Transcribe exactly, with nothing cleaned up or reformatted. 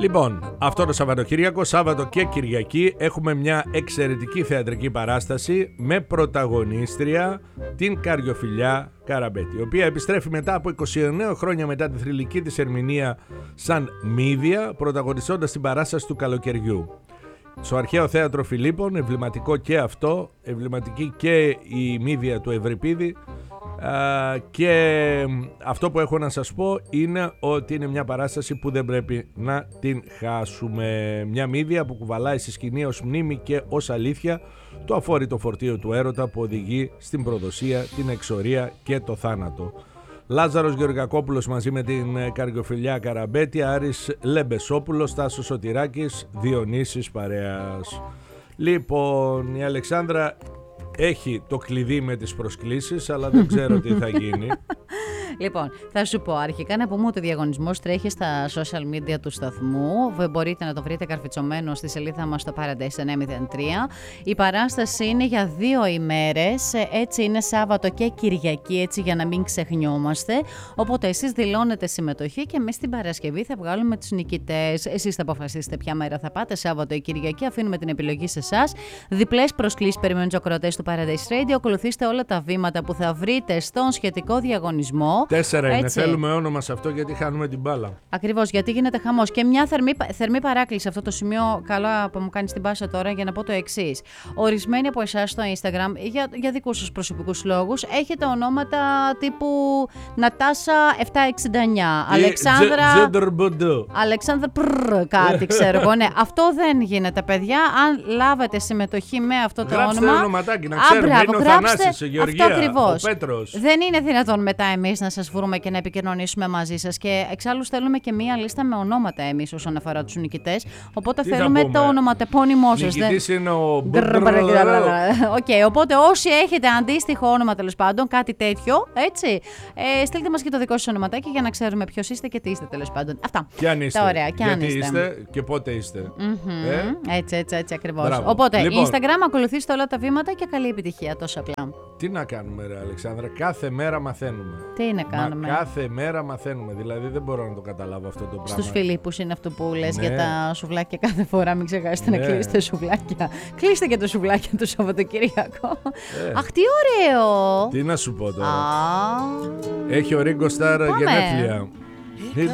Λοιπόν, αυτό το Σαββατοκύριακο, Σάββατο και Κυριακή, έχουμε μια εξαιρετική θεατρική παράσταση με πρωταγωνίστρια την Καριοφιλιά Καραμπέτη, η οποία επιστρέφει μετά από είκοσι εννέα χρόνια μετά τη θρυλική της ερμηνεία σαν Μύδια, πρωταγωνιστώντας την παράσταση του καλοκαιριού. Στο Αρχαίο Θέατρο Φιλίππων, εμβληματικό και αυτό, εμβληματική και η Μύδια του Ευρυπίδη. Uh, και αυτό που έχω να σας πω είναι ότι είναι μια παράσταση που δεν πρέπει να την χάσουμε. Μια Μύδια που κουβαλάει στη σκηνή ως μνήμη και ως αλήθεια το αφόρητο φορτίο του έρωτα που οδηγεί στην προδοσία, την εξορία και το θάνατο. Λάζαρος Γεωργακόπουλος μαζί με την Καριοφιλιά Καραμπέτη, Άρης Λεμπεσόπουλος, Τάσος Σωτηράκης, Διονύσης Παρέας. Λοιπόν, η Αλεξάνδρα έχει το κλειδί με τις προσκλήσεις, αλλά δεν ξέρω τι θα γίνει. Λοιπόν, θα σου πω αρχικά να πούμε ότι ο διαγωνισμός τρέχει στα social media του σταθμού. Μπορείτε να το βρείτε καρφιτσωμένο στη σελίδα μας στο Paradise εννιακόσια τρία. Η παράσταση είναι για δύο ημέρες, έτσι είναι Σάββατο και Κυριακή, έτσι για να μην ξεχνιόμαστε. Οπότε εσείς δηλώνετε συμμετοχή και εμείς την Παρασκευή θα βγάλουμε τους νικητές. Εσείς θα αποφασίσετε ποια μέρα θα πάτε, Σάββατο ή Κυριακή. Αφήνουμε την επιλογή σε εσάς. Διπλές προσκλήσεις περιμένουν τους ακροατές του Paradise Radio. Ακολουθήστε όλα τα βήματα που θα βρείτε στον σχετικό διαγωνισμό. Τέσσερα είναι. Έτσι. Θέλουμε όνομα σε αυτό γιατί χάνουμε την μπάλα. Ακριβώς, γιατί γίνεται χαμός. Και μια θερμή, θερμή παράκληση σε αυτό το σημείο. Καλά που μου κάνει την πάσα τώρα για να πω το εξής. Ορισμένοι από εσάς στο Instagram, για, για δικούς σας προσωπικούς λόγους, έχετε ονόματα τύπου Νατάσα επτακόσια εξήντα εννιά. Αλεξάνδρα. Αλεξάνδρα. Πρρρ, κάτι ξέρω εγώ. Ναι, αυτό δεν γίνεται, παιδιά. Αν λάβετε συμμετοχή με αυτό το γράψτε όνομα. Γράψτε ονοματάκι να ξέρουμε. Α, είναι ο Θανάσης, η Γεωργία, αυτό ακριβώς. Ο Πέτρος. Δεν είναι δυνατόν μετά εμείς να σας βρούμε και να επικοινωνήσουμε μαζί σας. Και εξάλλου στέλνουμε και μία λίστα με ονόματα εμείς όσον αφορά τους νικητές. Οπότε τι θέλουμε το ονοματεπώνυμό σας. Νικητής είναι ο Οκ, οπότε όσοι έχετε αντίστοιχο όνομα τέλος πάντων, κάτι τέτοιο, έτσι, ε, στείλτε μας και το δικό σας ονοματάκι για να ξέρουμε ποιος είστε και τι είστε τέλος πάντων. Αυτά. Και αν είστε. Τα ωραία. Και γιατί αν είστε. είστε και πότε είστε. Mm-hmm. Ε? Έτσι, έτσι, έτσι ακριβώς. Μπράβο. Οπότε, λοιπόν, Instagram, ακολουθήστε όλα τα βήματα και καλή επιτυχία. Τόσο απλά. Τι να κάνουμε, ρε Αλεξάνδρα, κάθε μέρα μαθαίνουμε. Τι να κάνουμε. Μα κάθε μέρα μαθαίνουμε. Δηλαδή δεν μπορώ να το καταλάβω αυτό το πράγμα. Στους Φιλίππους είναι αυτό που λες, ναι, για τα σουβλάκια κάθε φορά. Μην ξεχάσετε, ναι, να κλείσετε σουβλάκια. Κλείστε και το σουβλάκια το Σαββατοκύριακο. Ε. Αχ, τι ωραίο! Τι να σου πω τώρα. Α, έχει ο Ringo Starr γενέθλια. He